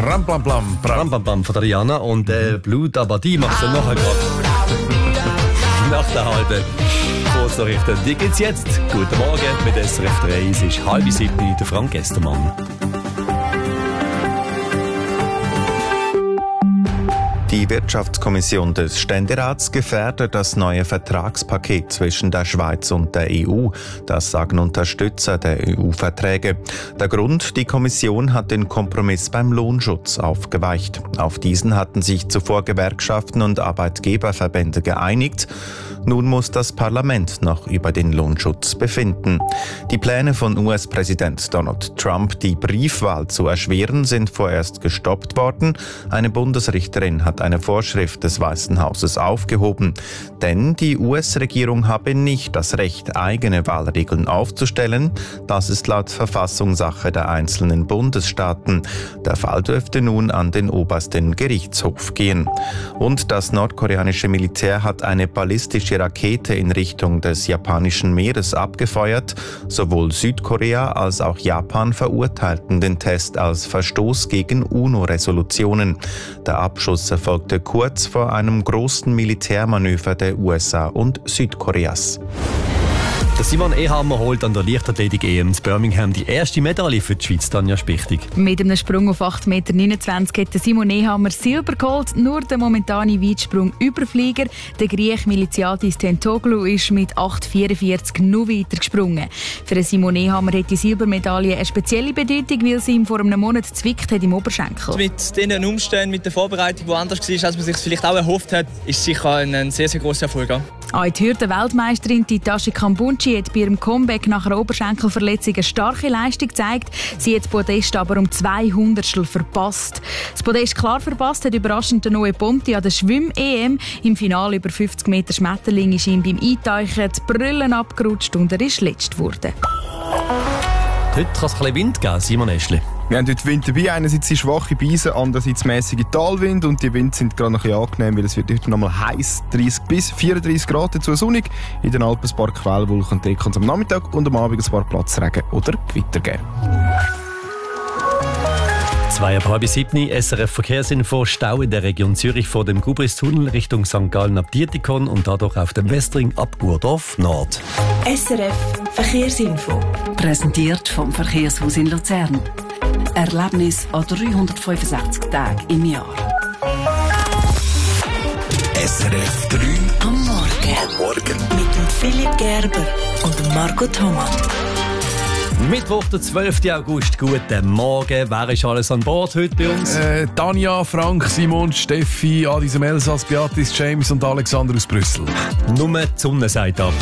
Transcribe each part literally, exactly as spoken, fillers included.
Pram, plam, plam, pram. Pram, pam, pam von der Rihanna und äh, Blue Dabadi macht dann nachher gerade. Nach der halben Kurznachrichten. Die gibt's jetzt. Guten Morgen mit S R F drei. Es ist halb sieben, der Frank Estermann. Die Wirtschaftskommission des Ständerats gefährdet das neue Vertragspaket zwischen der Schweiz und der E U. Das sagen Unterstützer der E U-Verträge. Der Grund: Die Kommission hat den Kompromiss beim Lohnschutz aufgeweicht. Auf diesen hatten sich zuvor Gewerkschaften und Arbeitgeberverbände geeinigt. Nun muss das Parlament noch über den Lohnschutz befinden. Die Pläne von U S-Präsident Donald Trump, die Briefwahl zu erschweren, sind vorerst gestoppt worden. Eine Bundesrichterin hat eine Vorschrift des Weißen Hauses aufgehoben. Denn die U S-Regierung habe nicht das Recht, eigene Wahlregeln aufzustellen. Das ist laut Verfassung Sache der einzelnen Bundesstaaten. Der Fall dürfte nun an den obersten Gerichtshof gehen. Und das nordkoreanische Militär hat eine ballistische Rakete in Richtung des japanischen Meeres abgefeuert. Sowohl Südkorea als auch Japan verurteilten den Test als Verstoß gegen UNO-Resolutionen. Der Abschuss erfolgte kurz vor einem großen Militärmanöver der U S A und Südkoreas. Der Simon Ehammer holt an der Leichtathletik-E M in Birmingham die erste Medaille für die Schweiz, Tanja Spichtig. Mit einem Sprung auf acht Komma neunundzwanzig Meter hat Simon Ehammer Silber geholt. Nur der momentane Weitsprung-Überflieger, der Griech Miliziadis Tentoglou, ist mit acht Komma vierundvierzig noch weiter gesprungen. Für Simon Ehammer hat die Silbermedaille eine spezielle Bedeutung, weil sie ihm vor einem Monat zwickt hat im Oberschenkel. Mit diesen Umständen, mit der Vorbereitung, die anders war, als man sich vielleicht auch erhofft hat, ist sicher ein sehr, sehr grosser Erfolg. Auch die Hürden-Weltmeisterin Tashi Kambunchi hat bei ihrem Comeback nach einer Oberschenkelverletzung eine starke Leistung gezeigt. Sie hat das Podest aber um zwei Hundertstel verpasst. Das Podest klar verpasst hat überraschend der Noe Ponti an der Schwimm-E M. Im Finale über fünfzig Meter Schmetterling ist ihm beim Eintauchen die Brille abgerutscht und er ist letzt geworden. Heute kann es ein bisschen Wind geben, Simon Eschli. Wir haben heute Wind dabei. Einerseits sind schwache Beise, andererseits mäßige Talwind. Und die Winde sind gerade noch ein bisschen angenehm, weil es wird heute noch mal heiß, dreißig bis vierunddreißig Grad, dazu sonnig. In den Alpen ein paar Quellwolken und Dreck am Nachmittag und am Abend ein paar Platzregen oder Gewitter geben. Zwei ab halb sieben, S R F Verkehrsinfo. Stau in der Region Zürich vor dem Gubristunnel Richtung Sankt Gallen ab Dietikon und dadurch auf dem Westring ab Urdorf Nord. S R F Verkehrsinfo. Präsentiert vom Verkehrshaus in Luzern. Erlebnis an dreihundertfünfundsechzig Tagen im Jahr. S R F drei Am Morgen. Am Morgen. Mit dem Philipp Gerber und dem Marco Thomas. Mittwoch, der zwölften August. Guten Morgen. Wer ist alles an Bord heute bei uns? Äh, Tanja, Frank, Simon, Steffi, Adis im Elsass, Beatrice, James und Alexander aus Brüssel. Nur die Sonne sagt ab.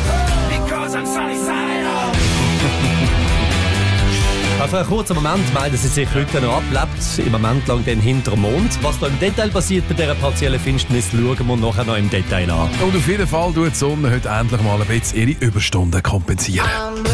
Für einen kurzen Moment melden sie sich heute noch ab, lebt im Moment lang den hinter dem Mond. Was da im Detail passiert bei dieser partiellen Finsternis, schauen wir nachher noch im Detail an. Und auf jeden Fall tut die Sonne heute endlich mal ein bisschen ihre Überstunden kompensieren.